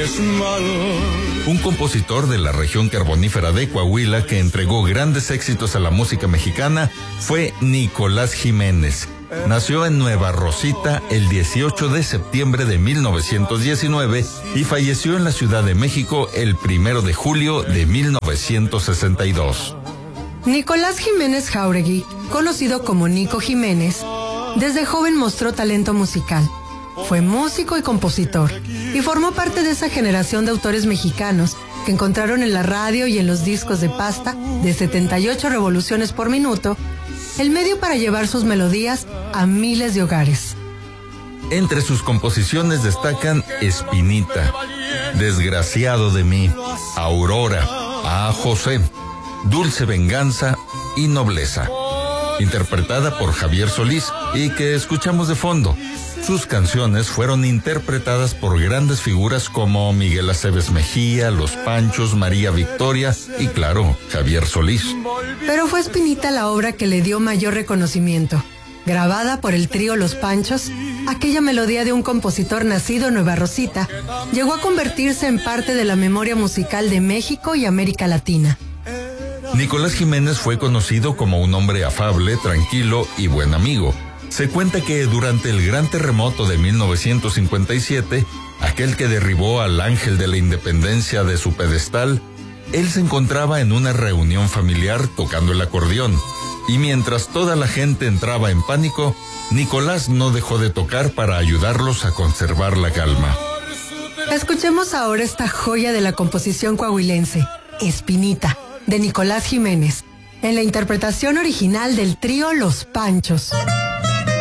es malo. Un compositor de la región carbonífera de Coahuila que entregó grandes éxitos a la música mexicana fue Nicolás Jiménez. Nació en Nueva Rosita el 18 de septiembre de 1919 y falleció en la Ciudad de México el 1 de julio de 1962. Nicolás Jiménez Jáuregui, conocido como Nico Jiménez, desde joven mostró talento musical. Fue músico y compositor, y formó parte de esa generación de autores mexicanos que encontraron en la radio y en los discos de pasta de 78 revoluciones por minuto el medio para llevar sus melodías a miles de hogares. Entre sus composiciones destacan Espinita, Desgraciado de mí, Aurora, A José, Dulce Venganza y Nobleza, interpretada por Javier Solís y que escuchamos de fondo. Sus canciones fueron interpretadas por grandes figuras como Miguel Aceves Mejía, Los Panchos, María Victoria y, claro, Javier Solís. Pero fue Espinita la obra que le dio mayor reconocimiento. Grabada por el trío Los Panchos, aquella melodía de un compositor nacido en Nueva Rosita llegó a convertirse en parte de la memoria musical de México y América Latina. Nicolás Jiménez fue conocido como un hombre afable, tranquilo y buen amigo. Se cuenta que durante el gran terremoto de 1957, aquel que derribó al Ángel de la Independencia de su pedestal, él se encontraba en una reunión familiar tocando el acordeón, y mientras toda la gente entraba en pánico, Nicolás no dejó de tocar para ayudarlos a conservar la calma. Escuchemos ahora esta joya de la composición coahuilense, Espinita, de Nicolás Jiménez, en la interpretación original del trío Los Panchos.